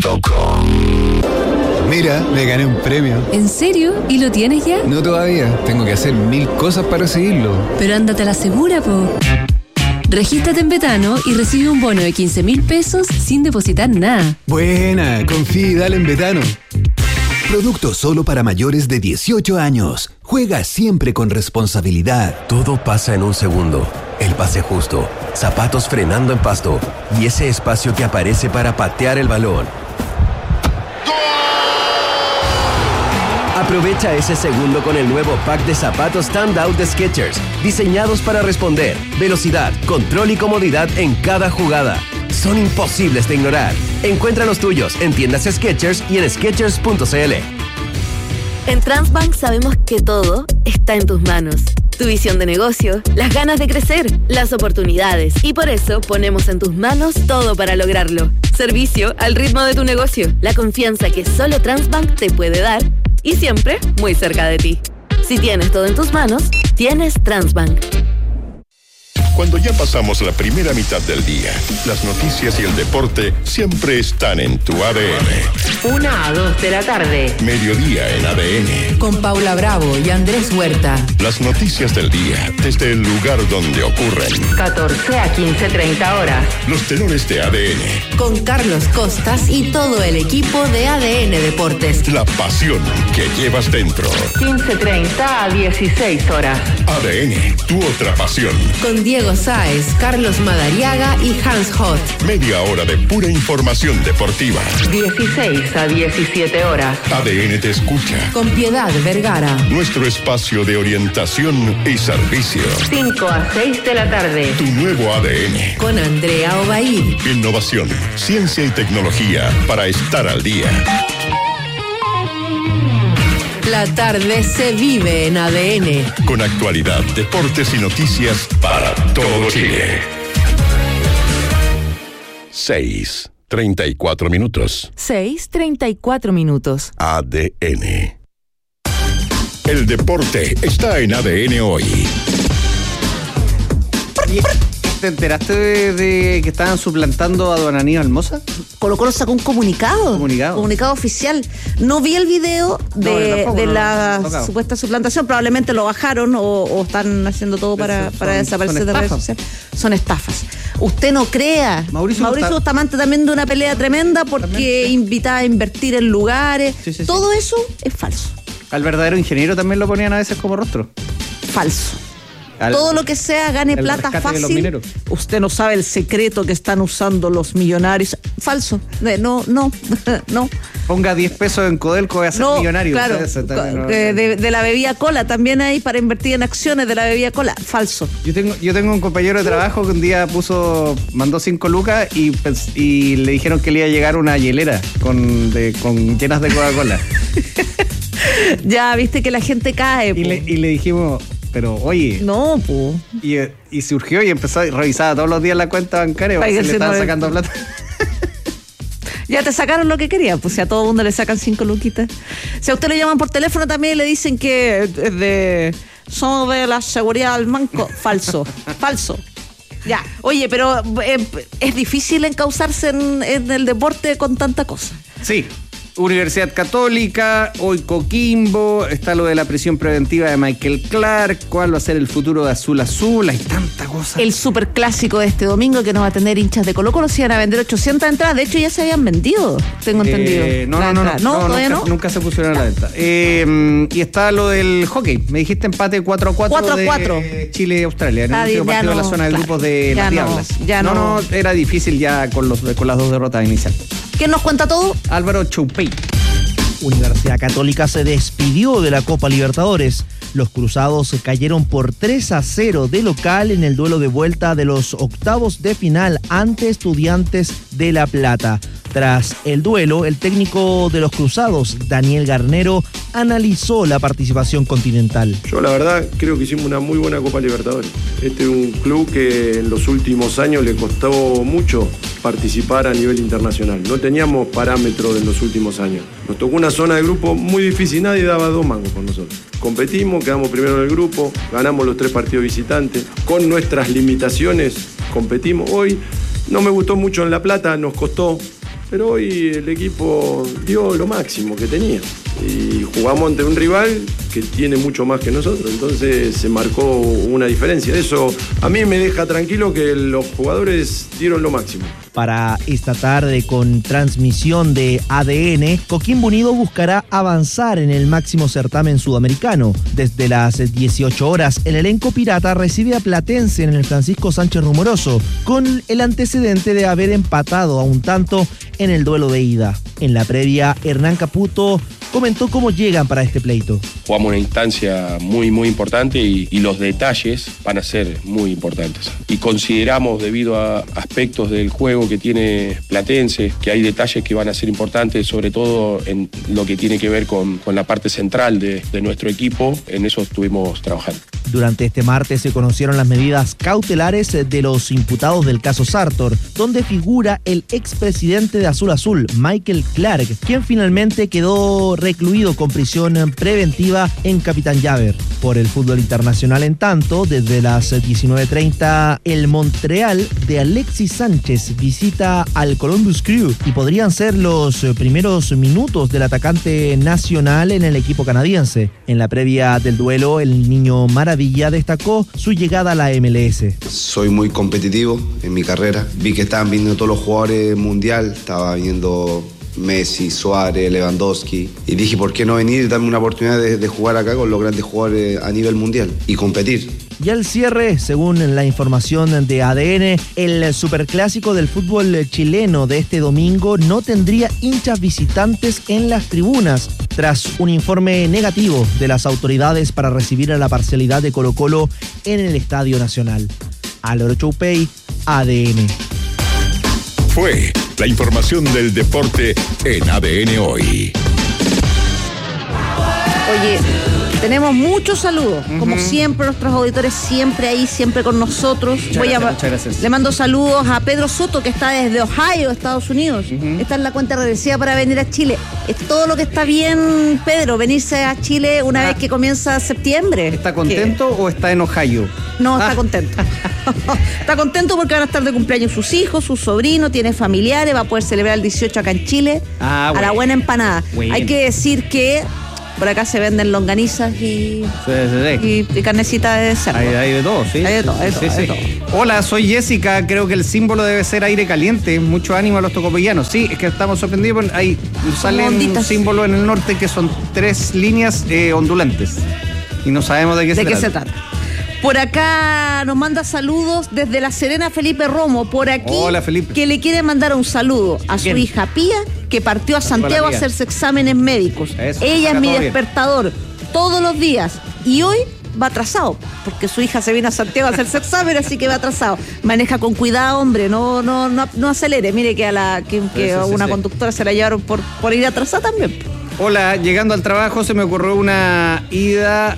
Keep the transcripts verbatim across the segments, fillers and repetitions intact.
punto com. Mira, me gané un premio. ¿En serio? ¿Y lo tienes ya? No todavía. Tengo que hacer mil cosas para recibirlo. Pero ándate a la segura, po. Regístrate en Betano y recibe un bono de quince mil pesos sin depositar nada. Buena, confía y dale en Betano. Producto solo para mayores de dieciocho años. Juega siempre con responsabilidad. Todo pasa en un segundo. El pase justo, zapatos frenando en pasto y ese espacio que aparece para patear el balón. Aprovecha ese segundo con el nuevo pack de zapatos Standout de Skechers, diseñados para responder, velocidad, control y comodidad en cada jugada. Son imposibles de ignorar. Encuentra los tuyos en tiendas Skechers y en skechers punto c l. En Transbank sabemos que todo está en tus manos. Tu visión de negocio, las ganas de crecer, las oportunidades. Y por eso ponemos en tus manos todo para lograrlo. Servicio al ritmo de tu negocio. La confianza que solo Transbank te puede dar. Y siempre muy cerca de ti. Si tienes todo en tus manos, tienes Transbank. Cuando ya pasamos la primera mitad del día, las noticias y el deporte siempre están en tu A D N. Una a dos de la tarde. Mediodía en A D N. Con Paula Bravo y Andrés Huerta. Las noticias del día desde el lugar donde ocurren. catorce a quince treinta horas. Los tenores de A D N. Con Carlos Costas y todo el equipo de A D N Deportes. La pasión que llevas dentro. quince treinta a dieciséis horas. A D N, tu otra pasión. Con Diego Sáez, Carlos Madariaga y Hans Hot. Media hora de pura información deportiva. dieciséis a diecisiete horas. A D N te escucha. Con Piedad Vergara. Nuestro espacio de orientación y servicio. cinco a seis de la tarde. Tu nuevo A D N. Con Andrea Obaid. Innovación, ciencia y tecnología para estar al día. La tarde se vive en A D N. Con actualidad, deportes y noticias para todo Chile. seis, treinta y cuatro minutos. seis, treinta y cuatro minutos. A D N. El deporte está en A D N hoy. ¿Te enteraste de, de que estaban suplantando a don Aníbal Mosa? Colo Colo sacó un comunicado. Comunicado. Comunicado oficial. No vi el video de, no, tampoco, de no, la no, supuesta suplantación. Probablemente lo bajaron o, o están haciendo todo para, son, para desaparecer de redes sociales. Son estafas. Usted no crea. Mauricio, Mauricio Bustamante también de una pelea tremenda porque también invitaba a invertir en lugares. Sí, sí, todo sí. Eso es falso. Al verdadero ingeniero también lo ponían a veces como rostro. Falso. Al, Todo lo que sea gane plata fácil. Usted no sabe el secreto que están usando los millonarios. Falso. No, no, no. Ponga diez pesos en Codelco y hacer no, millonario. Claro, o sea, no, de, de, de la bebida cola también hay para invertir en acciones de la bebida cola. Falso. Yo tengo, yo tengo un compañero de trabajo que un día puso, mandó cinco lucas y, y le dijeron que le iba a llegar una hielera con, de, con llenas de Coca-Cola. Ya, viste que la gente cae. Y le, y le dijimos, pero oye. No, pues. Y, y surgió y empezó a revisar todos los días la cuenta bancaria porque se le estaban sacando plata. Ya te sacaron lo que querían, pues si a todo el mundo le sacan cinco luquitas. Si a usted le llaman por teléfono también y le dicen que es de, son de la seguridad del banco. Falso, falso. Ya, oye, pero eh, es difícil encauzarse en, en el deporte con tanta cosa. Sí. Universidad Católica, hoy Coquimbo, está lo de la prisión preventiva de Michael Clark, cuál va a ser el futuro de Azul Azul, hay tanta cosa. El superclásico de este domingo que nos va a tener hinchas de Colo Colo, se iban a vender ochocientas entradas, de hecho ya se habían vendido, tengo eh, entendido. No, no, no, no, no, no, todavía nunca, no. Nunca se pusieron a la venta. Eh, y está lo del hockey, me dijiste empate cuatro a cuatro, cuatro a cuatro de Chile-Australia, en el ah, último partido no, de la zona de claro, grupos de las no, Diablas. Ya no, no, no, era difícil ya con, los, con las dos derrotas iniciales. ¿Quién nos cuenta todo? Álvaro Choupey. Universidad Católica se despidió de la Copa Libertadores. Los cruzados cayeron por tres a cero de local en el duelo de vuelta de los octavos de final ante Estudiantes de La Plata. Tras el duelo, el técnico de los cruzados, Daniel Garnero, analizó la participación continental. Yo la verdad creo que hicimos una muy buena Copa Libertadores. Este es un club que en los últimos años le costó mucho participar a nivel internacional. No teníamos parámetros en los últimos años. Nos tocó una zona de grupo muy difícil, nadie daba dos mangos con nosotros. Competimos, quedamos primero en el grupo, ganamos los tres partidos visitantes. Con nuestras limitaciones competimos. Hoy no me gustó mucho en La Plata, nos costó. pero hoy el equipo dio lo máximo que tenía. Y jugamos ante un rival que tiene mucho más que nosotros, entonces se marcó una diferencia. Eso a mí me deja tranquilo que los jugadores dieron lo máximo. Para esta tarde, con transmisión de A D N, Coquimbo Unido buscará avanzar en el máximo certamen sudamericano. Desde las dieciocho horas, el elenco pirata recibe a Platense en el Francisco Sánchez Rumoroso, con el antecedente de haber empatado a un tanto en el duelo de ida. En la previa, Hernán Caputo comentó cómo llegan para este pleito. Jugamos una instancia muy, muy importante y, y los detalles van a ser muy importantes. Y consideramos, debido a aspectos del juego que tiene Platense, que hay detalles que van a ser importantes, sobre todo en lo que tiene que ver con, con la parte central de, de nuestro equipo. En eso estuvimos trabajando. Durante este martes se conocieron las medidas cautelares de los imputados del caso Sartor, donde figura el expresidente de Azul Azul, Michael Clark, quien finalmente quedó recluido con prisión preventiva en Capitán Llaver. Por el fútbol internacional, en tanto, desde las diecinueve treinta, el Montreal de Alexis Sánchez visita al Columbus Crew y podrían ser los primeros minutos del atacante nacional en el equipo canadiense. En la previa del duelo, el niño Maravilla destacó su llegada a la M L S. Soy muy competitivo en mi carrera. Vi que estaban viniendo todos los jugadores mundial, estaba viendo Messi, Suárez, Lewandowski, y dije, ¿por qué no venir y darme una oportunidad de, de jugar acá con los grandes jugadores a nivel mundial y competir? Y al cierre, según la información de A D N, el superclásico del fútbol chileno de este domingo no tendría hinchas visitantes en las tribunas, tras un informe negativo de las autoridades para recibir a la parcialidad de Colo-Colo en el Estadio Nacional. Álvaro Choupey, A D N. Fue la información del deporte en A D N Hoy. Oye, tenemos muchos saludos, uh-huh. Como siempre, nuestros auditores siempre ahí, siempre con nosotros. Muchas Voy gracias, a, muchas gracias. Le mando saludos a Pedro Soto, que está desde Ohio, Estados Unidos. Uh-huh. Está en la cuenta regresiva para venir a Chile. Es todo lo que está bien, Pedro, venirse a Chile una ah. vez que comienza septiembre. ¿Está contento ¿Qué? o está en Ohio? No, está ah. contento. Está contento porque van a estar de cumpleaños sus hijos, sus sobrinos, tiene familiares, va a poder celebrar el dieciocho acá en Chile. Ah, a bueno. la buena empanada. Bueno. Hay que decir que por acá se venden longanizas y, sí, sí, sí. y, y carnecita de cerdo. Hay, hay de todo, sí. Hay de todo, hay de sí, todo, sí. hay de todo. Hola, soy Jessica. Creo que el símbolo debe ser aire caliente. Mucho ánimo a los tocopellanos. Sí, es que estamos sorprendidos. Ahí sale un símbolo en el norte que son tres líneas eh, ondulantes. Y no sabemos de qué, ¿De se, qué trata. se trata. Por acá nos manda saludos desde La Serena Felipe Romo. Por aquí, hola, Felipe. Que le quiere mandar un saludo a ¿Quién? su hija Pía, que partió a Santiago a hacerse exámenes médicos. Eso, ella es mi bien. despertador todos los días. Y hoy va atrasado, porque su hija se viene a Santiago a hacerse exámenes, así que va atrasado. Maneja con cuidado, hombre, no, no, no, no acelere. Mire que a la que, que sí, sí, una sí. conductora se la llevaron por, por ir atrasada también. Hola, llegando al trabajo se me ocurrió una ida.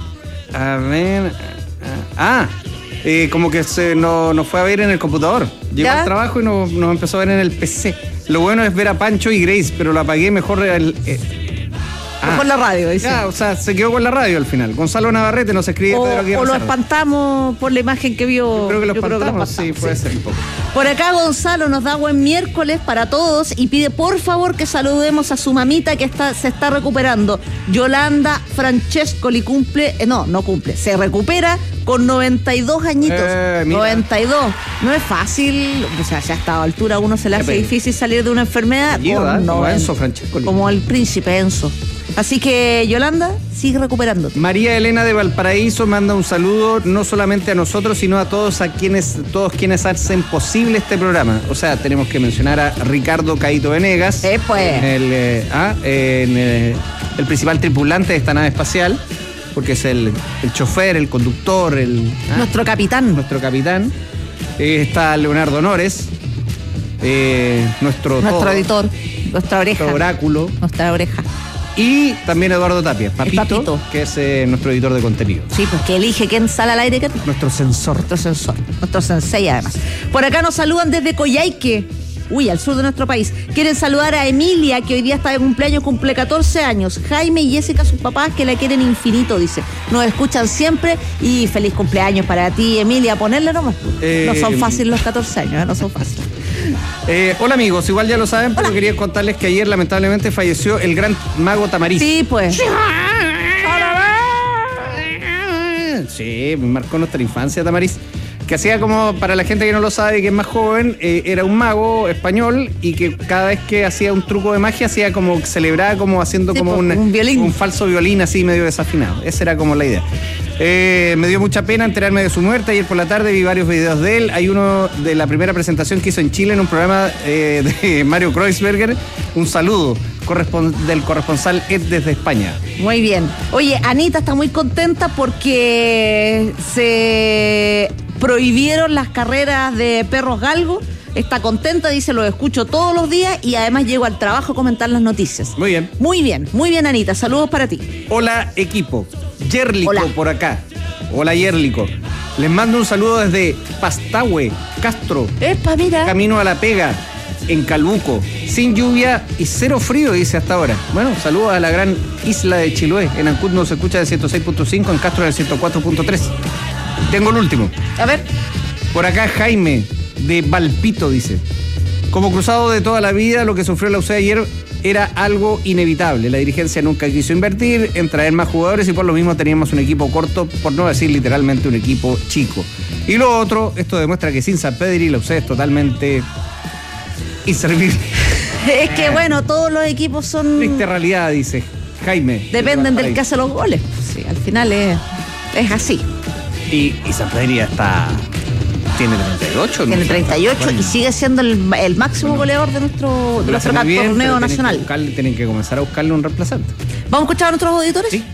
A ver. Ah, eh, como que se nos no fue a ver en el computador. Llegó ¿Ya? al trabajo y nos, nos empezó a ver en el P C. Lo bueno es ver a Pancho y Grace, pero lo apagué mejor. El, eh, Mejor ah, la radio, dice. Ya, o sea, se quedó con la radio al final. Gonzalo Navarrete nos escribe o, Pedro Aguirre. O lo espantamos por la imagen que vio. Yo creo que lo espantamos, creo que lo espantamos sí, puede sí. ser un poco. Por acá Gonzalo nos da buen miércoles para todos y pide por favor que saludemos a su mamita que está, se está recuperando. Yolanda Francescoli cumple, eh, no, no cumple, se recupera con noventa y dos añitos. Eh, noventa y dos. No es fácil, o sea, ya a esta altura a uno se le hace difícil salir de una enfermedad. Lleva, con como Enzo Francescoli. Como el príncipe Enzo. Así que, Yolanda, sigue recuperándote. María Elena de Valparaíso manda un saludo no solamente a nosotros, sino a todos a quienes, todos quienes hacen posible este programa. O sea, tenemos que mencionar a Ricardo Caito Venegas, eh, pues. el, eh, ah, en, eh, el principal tripulante de esta nave espacial, porque es el, el chofer, el conductor, el ah, nuestro capitán. Nuestro capitán. Eh, está Leonardo Honores, eh, nuestro nuestro todo, editor, nuestra oreja, nuestro oráculo, nuestra oreja. Y también Eduardo Tapia, Papito, Papito. que es eh, nuestro editor de contenido. Sí, pues que elige quién sale al aire. ¿Qué? Nuestro censor. Nuestro censor, nuestro sensei además. Por acá nos saludan desde Coyhaique, uy, al sur de nuestro país. Quieren saludar a Emilia, que hoy día está de cumpleaños, cumple catorce años. Jaime y Jessica, sus papás, que la quieren infinito, dice. Nos escuchan siempre y feliz cumpleaños para ti, Emilia. Ponerle nomás. Eh, no son fáciles los catorce años, ¿eh? No son fáciles. Eh, hola amigos, igual ya lo saben, pero quería contarles que ayer lamentablemente falleció el gran mago Tamariz. Sí, pues. Sí, me marcó nuestra infancia Tamariz. Que hacía como, para la gente que no lo sabe, que es más joven, eh, era un mago español y que cada vez que hacía un truco de magia, hacía como, celebraba como haciendo sí, como un, un, violín. un falso violín así medio desafinado. Esa era como la idea. Eh, me dio mucha pena enterarme de su muerte. Ayer por la tarde vi varios videos de él. Hay uno de la primera presentación que hizo en Chile en un programa eh, de Mario Kreuzberger. Un saludo correspon- del corresponsal Ed desde España. Muy bien. Oye, Anita está muy contenta porque se prohibieron las carreras de perros galgos. Está contenta, dice, los escucho todos los días y además llego al trabajo a comentar las noticias. Muy bien. Muy bien, muy bien, Anita. Saludos para ti. Hola, equipo. Yerlico Hola. por acá. Hola, Yerlico. Les mando un saludo desde Pastahue, Castro. Epa, mira. Camino a la pega, en Calbuco. Sin lluvia y cero frío, dice hasta ahora. Bueno, saludos a la gran isla de Chiloé. En Ancud nos escucha de ciento seis punto cinco, en Castro del ciento cuatro punto tres. Tengo el último. A ver. Por acá Jaime, de Valpito, dice: como cruzado de toda la vida, lo que sufrió la U C ayer era algo inevitable. La dirigencia nunca quiso invertir en traer más jugadores y por lo mismo teníamos un equipo corto, por no decir literalmente un equipo chico. Y lo otro, esto demuestra que sin San Pedri la U C es totalmente inservible. Es que bueno, todos los equipos son... Triste realidad, dice Jaime. Dependen del que hace los goles. Sí, al final es, es así. Y, y San Pedri ya está... Tiene treinta y ocho. Tiene treinta y ocho bueno. Y sigue siendo el, el máximo bueno, goleador de nuestro, de nuestro bien, torneo nacional. Tienen que, buscarle, tienen que comenzar a buscarle un reemplazante. ¿Vamos a escuchar a nuestros auditores? Sí.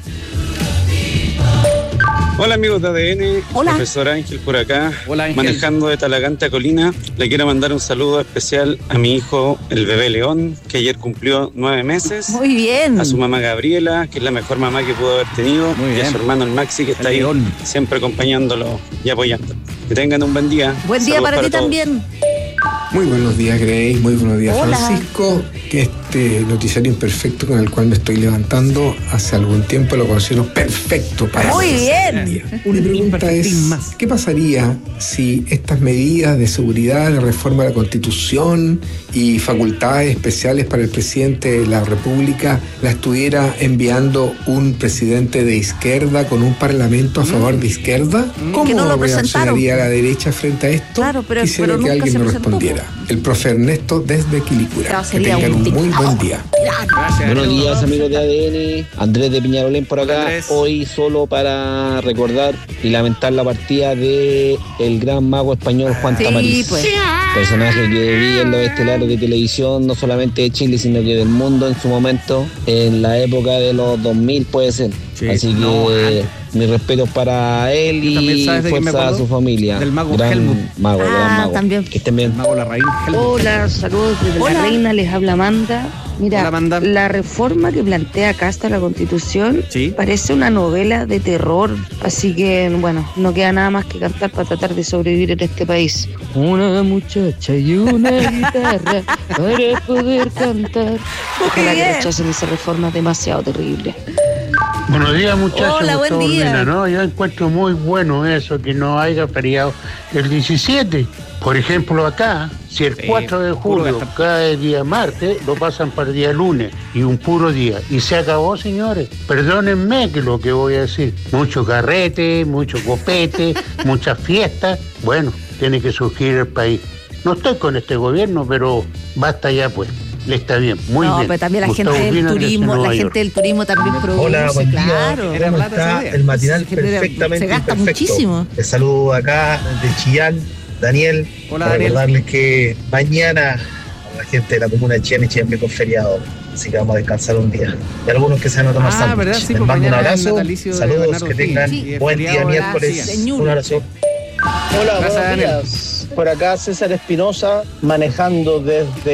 Hola amigos de A D N, Hola. Profesor Ángel por acá, Hola, Ángel. Manejando de Talagante a Colina. Le quiero mandar un saludo especial a mi hijo, el bebé León, que ayer cumplió nueve meses. Muy bien. A su mamá Gabriela, que es la mejor mamá que pudo haber tenido. Muy y bien. a su hermano el Maxi, que está el ahí León. siempre acompañándolo y apoyando. Que tengan un buen día. Buen día Saludos para, ti todos. también. Muy buenos días, Grace. Muy buenos días, Hola. Francisco. Este noticiario imperfecto con el cual me estoy levantando hace algún tiempo lo considero perfecto para Muy empezar bien. el día. Una pregunta es, ¿qué pasaría si estas medidas de seguridad, de reforma de la Constitución y facultades especiales para el presidente de la República la estuviera enviando un presidente de izquierda con un parlamento a favor de izquierda? ¿Cómo que no lo reaccionaría la derecha frente a esto? Claro, pero, Quisiera pero que nunca alguien se me presentó. respondiera. El profe Ernesto desde Quilicura. Claro, Que sería tengan un un muy dictador. buen día. Gracias. Buenos días amigos de A D N, Andrés de Piñarolén por acá. Andrés. Hoy solo para recordar y lamentar la partida de el gran mago español Juan Sí, Tamariz. pues. Personaje que brilla en los estelares de televisión, no solamente de Chile, sino que del mundo en su momento, en la época de los dos mil puede ser. Sí, Así que no, mis respetos para él ¿Tú también y sabes de quién me fuerza a acuerdo? su familia. Del mago gran Helmut. mago, Ah, gran mago. también. Que estén bien. El mago Larraín. Helmut. Hola, saludos desde Hola. La Reina, les habla Amanda. Mira, Hola, Amanda. la reforma que plantea Casta la Constitución Sí. parece una novela de terror, así que bueno, no queda nada más que cantar para tratar de sobrevivir en este país. Una muchacha y una guitarra para poder cantar. Ojalá que bien. rechacen esa reforma, es demasiado terrible. Buenos días muchachos. Hola, buen Gustavo día. Urbina, ¿no? Yo encuentro muy bueno eso, que no haya feriado el diecisiete. Por ejemplo acá, si el Sí, cuatro de puro julio gastar. cae día martes, lo pasan para el día lunes y un puro día. Y se acabó, señores. Perdónenme que lo que voy a decir. Mucho carrete, mucho copete, muchas fiestas. Bueno, tiene que surgir el país. No estoy con este gobierno, pero basta ya pues. Le está bien, muy no, bien. pero también la Gustavo gente del Urbina, desde turismo, la Nueva gente York. del turismo también produce, Hola, buen día. claro. ¿Cómo Era plata está? esa idea. El matinal Se genera- perfectamente se gasta imperfecto. muchísimo. Les saludo acá de Chillán, Daniel. Hola, para Daniel. recordarles que mañana a la gente de la comuna de Chillán y Chillán es feriado. Así que vamos a descansar un día. Y algunos que se van a tomar Ah, sándwich. ¿verdad? Sí, Les pues mando un mañana es abrazo. natalicio de Saludos, Bernardo que Higgins. tengan Sí, es buen feriado, día gracias. miércoles. Señor. Un abrazo. Hola, Gracias, buenos Daniel. días. Por acá César Espinosa, manejando desde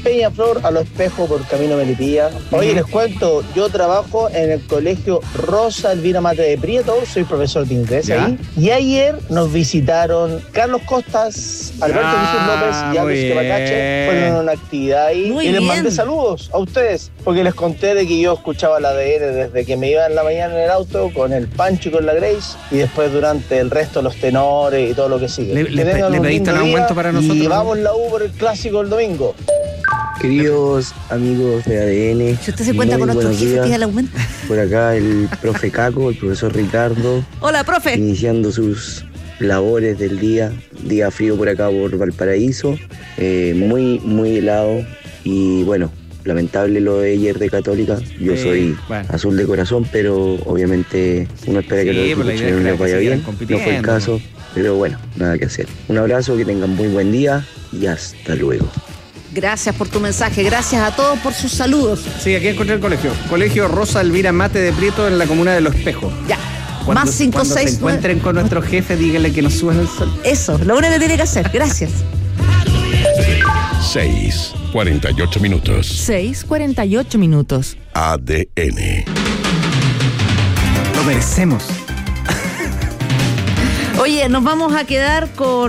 Peñaflor a Los Espejos por Camino Melipilla. Oye, uh-huh. les cuento, yo trabajo en el colegio Rosa Elvira Mate de Prieto, soy profesor de inglés ¿Ya? ahí. Y ayer nos visitaron Carlos Costas, Alberto ah, Jesús López y Alves Quepacache. Fueron a una actividad ahí muy y bien. Les mandé saludos a ustedes, porque les conté de que yo escuchaba la A D N desde que me iba en la mañana en el auto con el Pancho y con la Grace, y después durante el resto los tenores y todo lo que sigue. Le, le, le pediste un aumento para nosotros. Y vamos la U por el clásico el domingo. Queridos amigos de A D N, si usted se cuenta con nuestro jefe, pide el aumento. Por acá el profe Caco, el profesor Ricardo. Hola, profe. Iniciando sus labores del día. Día frío por acá por Valparaíso. Eh, muy, muy helado. Y bueno, lamentable lo de ayer de Católica. Yo sí, soy bueno. azul de corazón, pero obviamente uno espera sí, que los equipos les vaya bien. No fue el caso, pero bueno, nada que hacer. Un abrazo, que tengan muy buen día y hasta luego. Gracias por tu mensaje, gracias a todos por sus saludos. Sí, aquí encontré el colegio. Colegio Rosa Elvira Mate de Prieto en la comuna de Los Espejos. Ya. Cuando, Más cinco, cuando seis, se encuentren nueve. Con nuestro jefe, díganle que nos suban el sol. Eso, lo único que tiene que hacer. Gracias. seis, cuarenta y ocho minutos. seis, cuarenta y ocho minutos. A D N. Lo merecemos. Oye, nos vamos a quedar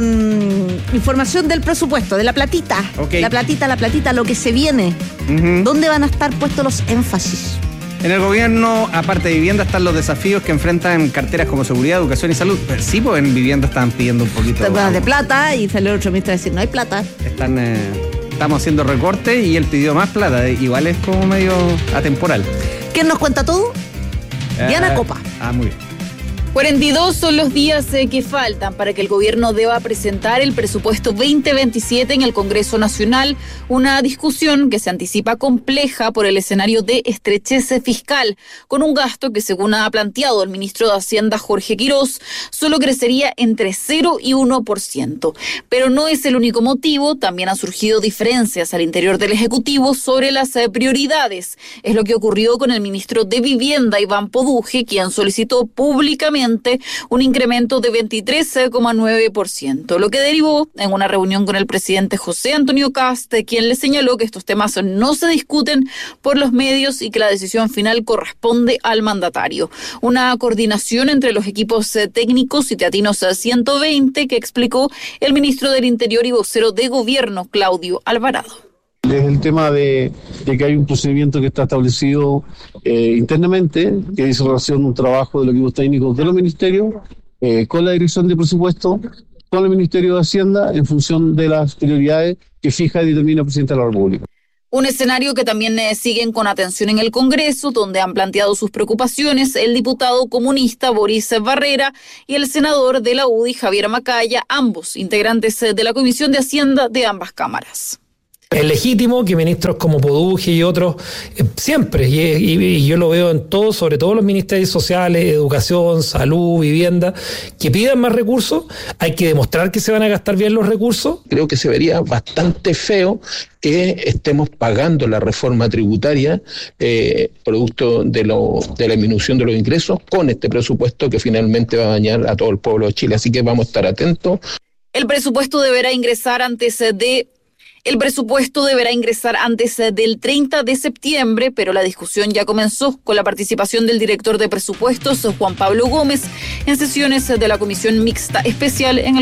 con información del presupuesto, de la platita. Okay. La platita, la platita, lo que se viene. Uh-huh. ¿Dónde van a estar puestos los énfasis? En el gobierno, aparte de vivienda, están los desafíos que enfrentan carteras como seguridad, educación y salud. Pero sí, pues en vivienda estaban pidiendo un poquito de, de plata y salió otro ministro a decir, no hay plata. Están, eh, estamos haciendo recortes y él pidió más plata. Igual es como medio atemporal. ¿Quién nos cuenta todo? Eh, Diana Copa. Ah, muy bien. cuarenta y dos son los días eh, que faltan para que el gobierno deba presentar el presupuesto veinte veintisiete en el Congreso Nacional, una discusión que se anticipa compleja por el escenario de estrechez fiscal, con un gasto que, según ha planteado el ministro de Hacienda Jorge Quirós, solo crecería entre cero y uno por ciento. Pero no es el único motivo, también han surgido diferencias al interior del Ejecutivo sobre las eh, prioridades. Es lo que ocurrió con el ministro de Vivienda, Iván Poduje, quien solicitó públicamente un incremento de veintitrés coma nueve por ciento, lo que derivó en una reunión con el presidente José Antonio Kast, quien le señaló que estos temas no se discuten por los medios y que la decisión final corresponde al mandatario. Una coordinación entre los equipos técnicos y teatinos ciento veinte que explicó el ministro del Interior y vocero de Gobierno, Claudio Alvarado. Es el tema de, de que hay un procedimiento que está establecido eh, internamente, que dice relación un trabajo de los equipos técnicos de los ministerios, eh, con la dirección de presupuesto, con el Ministerio de Hacienda, en función de las prioridades que fija y determina el presidente de la República. Un escenario que también eh, siguen con atención en el Congreso, donde han planteado sus preocupaciones el diputado comunista Boris Barrera y el senador de la U D I, Javier Macaya, ambos integrantes eh, de la Comisión de Hacienda de ambas cámaras. Es legítimo que ministros como Poduje y otros, eh, siempre, y, y, y yo lo veo en todos, sobre todo los ministerios sociales, educación, salud, vivienda, que pidan más recursos. Hay que demostrar que se van a gastar bien los recursos. Creo que se vería bastante feo que estemos pagando la reforma tributaria eh, producto de, lo, de la disminución de los ingresos con este presupuesto que finalmente va a dañar a todo el pueblo de Chile. Así que vamos a estar atentos. El presupuesto deberá ingresar antes de... El presupuesto deberá ingresar antes del treinta de septiembre, pero la discusión ya comenzó con la participación del director de presupuestos, Juan Pablo Gómez, en sesiones de la Comisión Mixta Especial en el